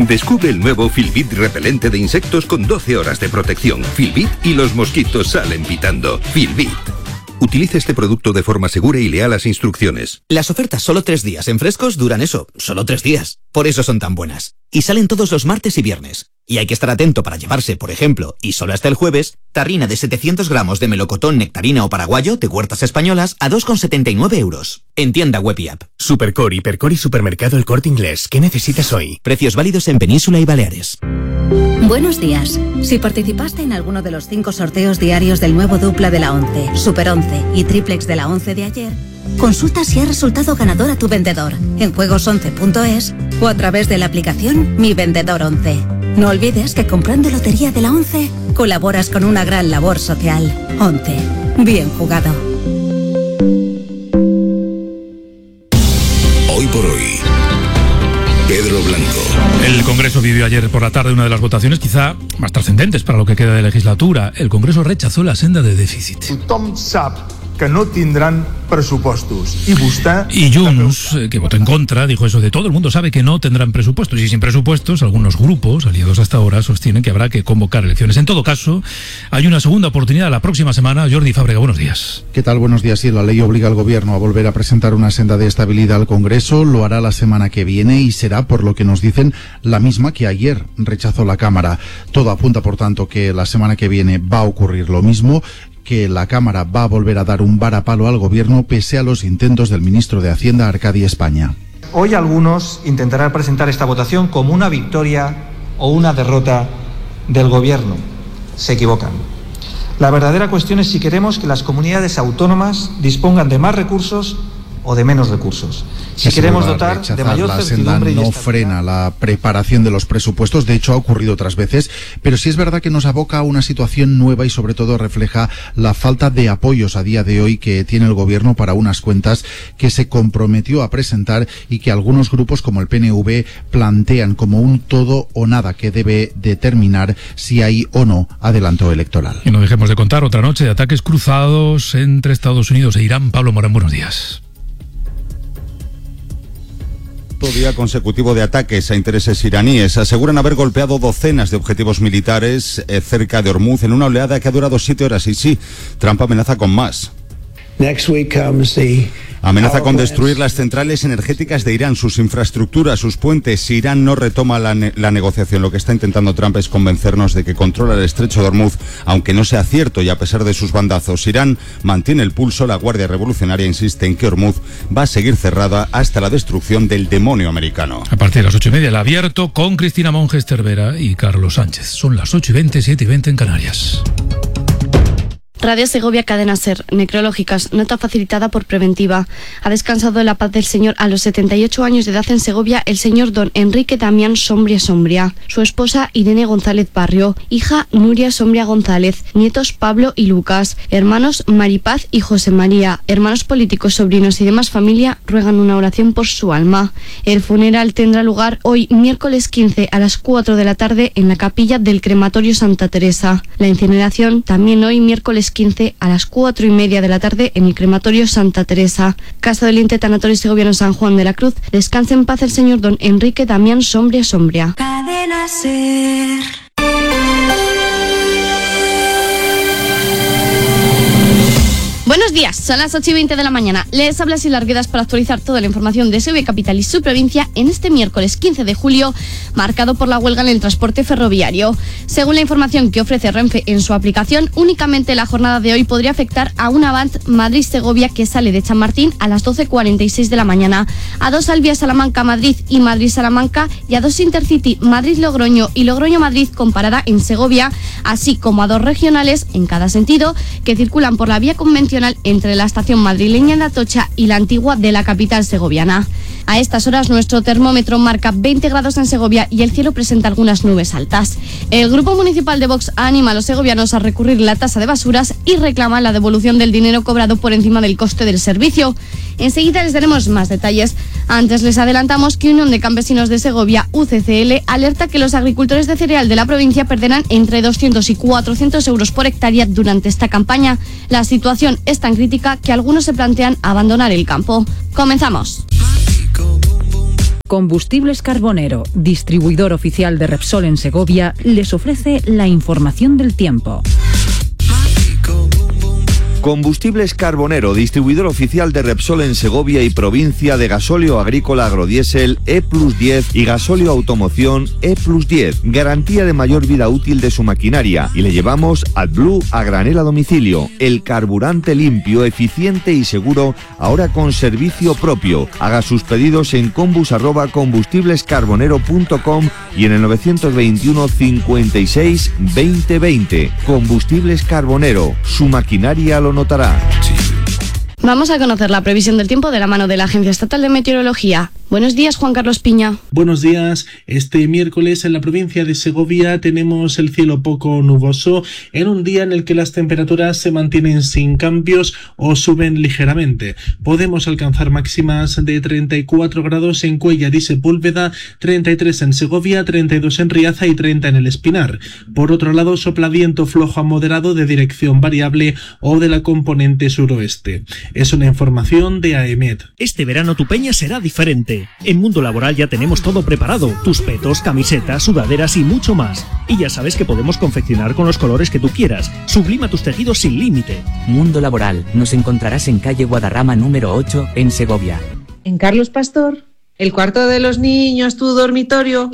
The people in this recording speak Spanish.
Descubre el nuevo Filbit repelente de insectos con 12 horas de protección. Filbit y los mosquitos salen pitando. Filbit. Utilice este producto de forma segura y lea las instrucciones. Las ofertas solo 3 días en Frescos duran eso, solo 3 días. Por eso son tan buenas. Y salen todos los martes y viernes. Y hay que estar atento para llevarse, por ejemplo, y solo hasta el jueves, tarrina de 700 gramos de melocotón, nectarina o paraguayo de Huertas Españolas a 2,79 €. En tienda web y app. Supercor, Hipercor y Supermercado El Corte Inglés. ¿Qué necesitas hoy? Precios válidos en Península y Baleares. Buenos días. Si participaste en alguno de los 5 sorteos diarios del nuevo dupla de la 11, Super 11 y triplex de la 11 de ayer, consulta si ha resultado ganador a tu vendedor en juegos11.es o a través de la aplicación Mi Vendedor 11. No olvides que comprando Lotería de la 11 colaboras con una gran labor social. 11. Bien jugado. Hoy por hoy, Pedro Blanco. El Congreso vivió ayer por la tarde una de las votaciones quizá más trascendentes para lo que queda de legislatura. El Congreso rechazó la senda de déficit. Tothom sap que no tindran pressupostos. Y Junts, que votó en contra, dijo eso de todo el mundo sabe que no tendrán presupuestos. Y sin presupuestos, algunos grupos, aliados hasta ahora, sostienen que habrá que convocar elecciones. En todo caso, hay una segunda oportunidad la próxima semana. Jordi Fábrega, buenos días. ¿Qué tal? Buenos días. Sí, la ley obliga al Gobierno a volver a presentar una senda de estabilidad al Congreso. Lo hará la semana que viene y será, por lo que nos dicen, la misma que ayer rechazó la Cámara. Todo apunta, por tanto, que la semana que viene va a ocurrir lo mismo, que la Cámara va a volver a dar un varapalo al Gobierno pese a los intentos del ministro de Hacienda, Arcadi España. Hoy algunos intentarán presentar esta votación como una victoria o una derrota del Gobierno. Se equivocan. La verdadera cuestión es si queremos que las comunidades autónomas dispongan de más recursos o de menos recursos. Si queremos dotar de mayor certidumbre y no frena la preparación de los presupuestos, de hecho ha ocurrido otras veces, pero sí es verdad que nos aboca a una situación nueva y sobre todo refleja la falta de apoyos a día de hoy que tiene el Gobierno para unas cuentas que se comprometió a presentar y que algunos grupos como el PNV plantean como un todo o nada que debe determinar si hay o no adelanto electoral. Y no dejemos de contar otra noche de ataques cruzados entre Estados Unidos e Irán. Pablo Morán, buenos días. Día consecutivo de ataques a intereses iraníes. Aseguran haber golpeado docenas de objetivos militares cerca de Hormuz en una oleada que ha durado 7 horas. Y sí, Trump amenaza con más. Amenaza con destruir las centrales energéticas de Irán, sus infraestructuras, sus puentes. Si Irán no retoma la negociación, lo que está intentando Trump es convencernos de que controla el estrecho de Hormuz, aunque no sea cierto y a pesar de sus bandazos. Irán mantiene el pulso, la Guardia Revolucionaria insiste en que Hormuz va a seguir cerrada hasta la destrucción del demonio americano. A partir de las 8:30, el abierto con Cristina Monges Cervera y Carlos Sánchez. Son las 8:20, 7:20 en Canarias. Radio Segovia Cadena Ser, necrológicas, nota facilitada por Preventiva. Ha descansado en la paz del Señor a los 78 años de edad en Segovia el señor don Enrique Damián Sombria, su esposa Irene González Barrio, hija Nuria Sombria González, nietos Pablo y Lucas, hermanos Maripaz y José María, hermanos políticos, sobrinos y demás familia ruegan una oración por su alma. El funeral tendrá lugar hoy miércoles 15 a las 4 de la tarde en la capilla del crematorio Santa Teresa. La incineración también hoy miércoles 15 a las 4:30 de la tarde en el crematorio Santa Teresa. Casa del Inte Tanatorio Segoviano San Juan de la Cruz. Descanse en paz el señor don Enrique Damián Sombria. Cadena Ser. Buenos días, son las 8:20 de la mañana. Les habla Silvia Arguedas para actualizar toda la información de Segovia Capital y su provincia en este miércoles 15 de julio, marcado por la huelga en el transporte ferroviario. Según la información que ofrece Renfe en su aplicación, únicamente la jornada de hoy podría afectar a una Avant Madrid-Segovia que sale de Chamartín a las 12:46 de la mañana, a 2 Albia Salamanca-Madrid y Madrid-Salamanca y a 2 Intercity Madrid-Logroño y Logroño-Madrid con parada en Segovia, así como a 2 regionales en cada sentido que circulan por la vía convencional entre la estación madrileña de Atocha y la antigua de la capital segoviana. A estas horas nuestro termómetro marca 20 grados en Segovia y el cielo presenta algunas nubes altas. El Grupo Municipal de Vox anima a los segovianos a recurrir la tasa de basuras y reclama la devolución del dinero cobrado por encima del coste del servicio. Enseguida les daremos más detalles. Antes les adelantamos que Unión de Campesinos de Segovia, UCCL, alerta que los agricultores de cereal de la provincia perderán entre 200 y 400 euros por hectárea durante esta campaña. La situación es tan crítica que algunos se plantean abandonar el campo. Comenzamos. Combustibles Carbonero, distribuidor oficial de Repsol en Segovia, les ofrece la información del tiempo. Combustibles Carbonero, distribuidor oficial de Repsol en Segovia y provincia, de gasóleo agrícola agrodiesel E+10 y gasóleo automoción E+10. Garantía de mayor vida útil de su maquinaria. Y le llevamos AdBlue a granel a domicilio. El carburante limpio, eficiente y seguro, ahora con servicio propio. Haga sus pedidos en combus@combustiblescarbonero.com y en el 921 56 20 20. Combustibles Carbonero, su maquinaria lo notará. Vamos a conocer la previsión del tiempo de la mano de la Agencia Estatal de Meteorología. Buenos días, Juan Carlos Piña. Buenos días. Este miércoles en la provincia de Segovia tenemos el cielo poco nuboso en un día en el que las temperaturas se mantienen sin cambios o suben ligeramente. Podemos alcanzar máximas de 34 grados en Cuéllar y Sepúlveda, 33 en Segovia, 32 en Riaza y 30 en El Espinar. Por otro lado, sopla viento flojo a moderado de dirección variable o de la componente suroeste. Es una información de AEMET. Este verano tu peña será diferente. En Mundo Laboral ya tenemos todo preparado, tus petos, camisetas, sudaderas y mucho más. Y ya sabes que podemos confeccionar con los colores que tú quieras. Sublima tus tejidos sin límite. Mundo Laboral, nos encontrarás en calle Guadarrama número 8, en Segovia. En Carlos Pastor, el cuarto de los niños, tu dormitorio.